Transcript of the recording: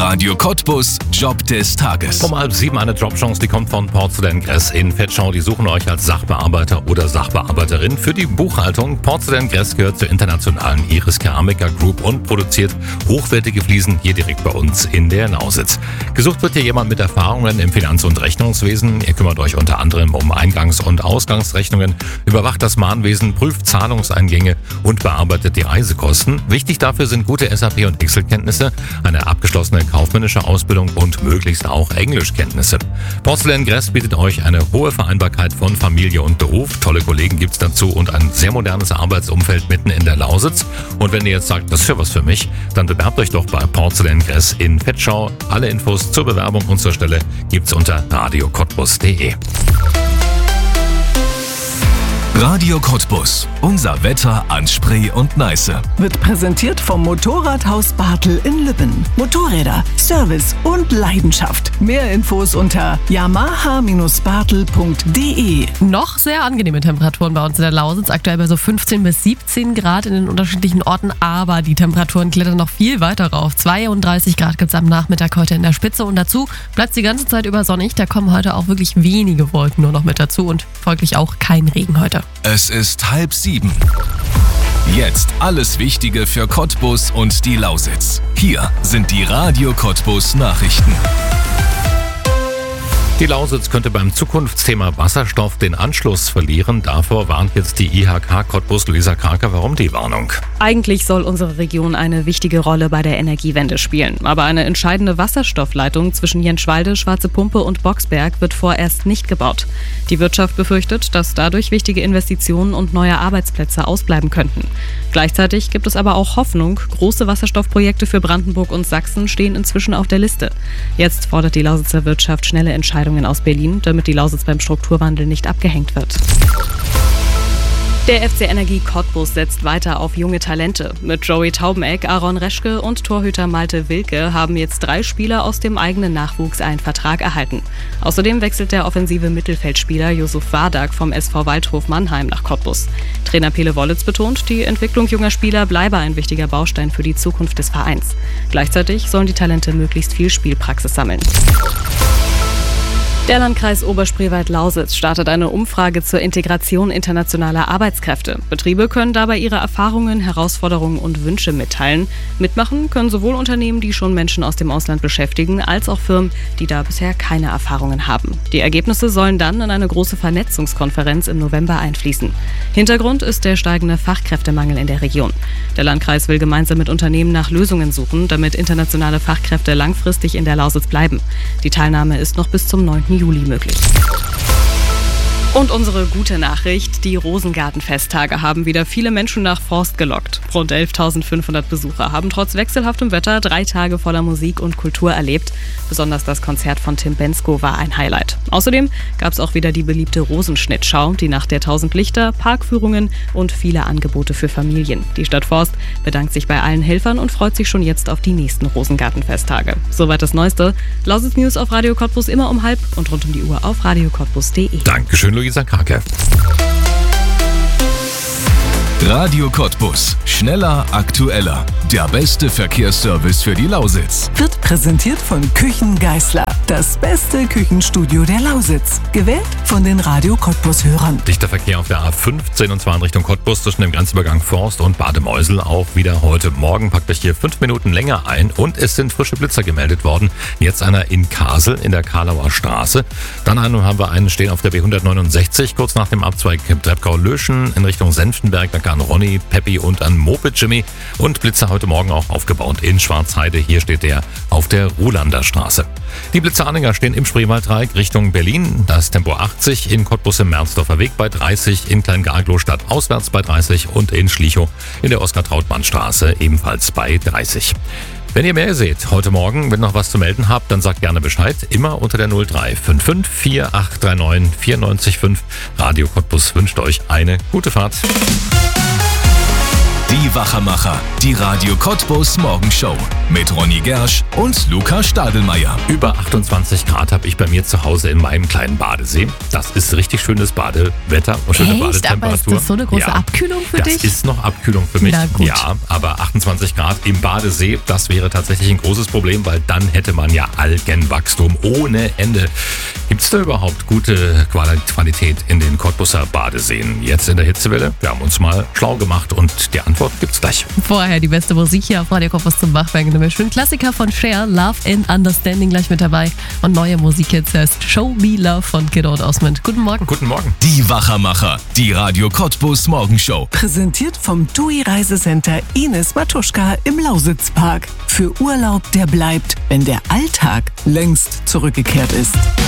Radio Cottbus Job des Tages. Um 6:30 eine Jobchance, die kommt von Porzellan-Gress in Vetschau. Die suchen euch als Sachbearbeiter oder Sachbearbeiterin für die Buchhaltung. Porzellan-Gress gehört zur internationalen Iris Keramica Group und produziert hochwertige Fliesen hier direkt bei uns in der Lausitz. Gesucht wird hier jemand mit Erfahrungen im Finanz- und Rechnungswesen. Ihr kümmert euch unter anderem um Eingangs- und Ausgangsrechnungen, überwacht das Mahnwesen, prüft Zahlungseingänge und bearbeitet die Reisekosten. Wichtig dafür sind gute SAP- und Excel-Kenntnisse, eine abgeschlossene kaufmännische Ausbildung und möglichst auch Englischkenntnisse. Porzellan-Gress bietet euch eine hohe Vereinbarkeit von Familie und Beruf. Tolle Kollegen gibt's dazu und ein sehr modernes Arbeitsumfeld mitten in der Lausitz. Und wenn ihr jetzt sagt, das ist ja was für mich, dann bewerbt euch doch bei Porzellan-Gress in Vetschau. Alle Infos zur Bewerbung und zur Stelle gibt's unter radiocottbus.de. Radio Cottbus. Unser Wetter an Spree und Neiße. Wird präsentiert vom Motorradhaus Bartel in Lübben. Motorräder, Service und Leidenschaft. Mehr Infos unter yamaha-bartel.de. Noch sehr angenehme Temperaturen bei uns in der Lausitz. Aktuell bei so 15 bis 17 Grad in den unterschiedlichen Orten. Aber die Temperaturen klettern noch viel weiter rauf. 32 Grad gibt es am Nachmittag heute in der Spitze. Und dazu bleibt es die ganze Zeit über sonnig. Da kommen heute auch wirklich wenige Wolken nur noch mit dazu. Und folglich auch kein Regen heute. Es ist 6:30. Jetzt alles Wichtige für Cottbus und die Lausitz. Hier sind die Radio Cottbus Nachrichten. Die Lausitz könnte beim Zukunftsthema Wasserstoff den Anschluss verlieren. Davor warnt jetzt die IHK Cottbus. Luisa Karker, warum die Warnung? Eigentlich soll unsere Region eine wichtige Rolle bei der Energiewende spielen. Aber eine entscheidende Wasserstoffleitung zwischen Jenschwalde, Schwarze Pumpe und Boxberg wird vorerst nicht gebaut. Die Wirtschaft befürchtet, dass dadurch wichtige Investitionen und neue Arbeitsplätze ausbleiben könnten. Gleichzeitig gibt es aber auch Hoffnung. Große Wasserstoffprojekte für Brandenburg und Sachsen stehen inzwischen auf der Liste. Jetzt fordert die Lausitzer Wirtschaft schnelle Entscheidungen aus Berlin, damit die Lausitz beim Strukturwandel nicht abgehängt wird. Der FC Energie Cottbus setzt weiter auf junge Talente. Mit Joey Taubeneck, Aaron Reschke und Torhüter Malte Wilke haben jetzt 3 Spieler aus dem eigenen Nachwuchs einen Vertrag erhalten. Außerdem wechselt der offensive Mittelfeldspieler Yusuf Wardak vom SV Waldhof Mannheim nach Cottbus. Trainer Pele Wollitz betont, die Entwicklung junger Spieler bleibe ein wichtiger Baustein für die Zukunft des Vereins. Gleichzeitig sollen die Talente möglichst viel Spielpraxis sammeln. Der Landkreis Oberspreewald-Lausitz startet eine Umfrage zur Integration internationaler Arbeitskräfte. Betriebe können dabei ihre Erfahrungen, Herausforderungen und Wünsche mitteilen. Mitmachen können sowohl Unternehmen, die schon Menschen aus dem Ausland beschäftigen, als auch Firmen, die da bisher keine Erfahrungen haben. Die Ergebnisse sollen dann in eine große Vernetzungskonferenz im November einfließen. Hintergrund ist der steigende Fachkräftemangel in der Region. Der Landkreis will gemeinsam mit Unternehmen nach Lösungen suchen, damit internationale Fachkräfte langfristig in der Lausitz bleiben. Die Teilnahme ist noch bis zum 9. Juli möglich. Und unsere gute Nachricht, die Rosengartenfesttage haben wieder viele Menschen nach Forst gelockt. Rund 11.500 Besucher haben trotz wechselhaftem Wetter 3 Tage voller Musik und Kultur erlebt. Besonders das Konzert von Tim Bendzko war ein Highlight. Außerdem gab es auch wieder die beliebte Rosenschnittschau, die Nacht der 1000 Lichter, Parkführungen und viele Angebote für Familien. Die Stadt Forst bedankt sich bei allen Helfern und freut sich schon jetzt auf die nächsten Rosengartenfesttage. Soweit das Neueste. Lausitz News auf Radio Cottbus immer um 12:30 und rund um die Uhr auf radiocottbus.de. Dankeschön, Luisa Karker. Radio Cottbus. Schneller, aktueller. Der beste Verkehrsservice für die Lausitz. Wird präsentiert von Küchen Geißler. Das beste Küchenstudio der Lausitz. Gewählt von den Radio Cottbus-Hörern. Dichter Verkehr auf der A15 und zwar in Richtung Cottbus zwischen dem Grenzübergang Forst und Bademeusel. Auch wieder heute Morgen. Packt euch hier 5 Minuten länger ein und es sind frische Blitzer gemeldet worden. Jetzt einer in Kasel in der Karlauer Straße. Dann haben wir einen stehen auf der B169 kurz nach dem Abzweig Treppgau-Löschen in Richtung Senftenberg. Da kann Ronny, Peppi und ein Moped Jimmy und Blitzer heute Morgen auch aufgebaut in Schwarzheide. Hier steht der auf der Ruhlander Straße. Die Blitzeranhänger stehen im Spreewaldreieck Richtung Berlin. Das Tempo 80 in Cottbus im Merzdorfer Weg bei 30, in Kleingarglow stadtauswärts bei 30 und in Schlichow in der Oskar-Trautmann-Straße ebenfalls bei 30. Wenn ihr mehr seht heute Morgen, wenn noch was zu melden habt, dann sagt gerne Bescheid. Immer unter der 0355 4839 94 5. Radio Cottbus wünscht euch eine gute Fahrt. Die Wachermacher, die Radio Cottbus Morgenshow mit Ronny Gersch und Luca Stadelmeier. Über 28 Grad habe ich bei mir zu Hause in meinem kleinen Badesee. Das ist richtig schönes Badewetter und schöne Badetemperatur. Aber ist das so eine große Abkühlung für dich? Das ist noch Abkühlung für mich. Na gut. Ja, aber 28 Grad im Badesee, das wäre tatsächlich ein großes Problem, weil dann hätte man ja Algenwachstum ohne Ende. Gibt es da überhaupt gute Qualität in den Cottbuser Badeseen? Jetzt in der Hitzewelle? Wir haben uns mal schlau gemacht und die Antwort gibt's gleich. Vorher die beste Musik hier auf Radio Cottbus zum Wachwerken. Wir schönen Klassiker von Cher, Love and Understanding gleich mit dabei. Und neue Musik jetzt heißt Show Me Love von Kiddo und Osmond. Guten Morgen. Guten Morgen. Die Wachermacher, die Radio Cottbus Morgenshow. Präsentiert vom TUI Reisecenter Ines Matuschka im Lausitzpark. Für Urlaub, der bleibt, wenn der Alltag längst zurückgekehrt ist.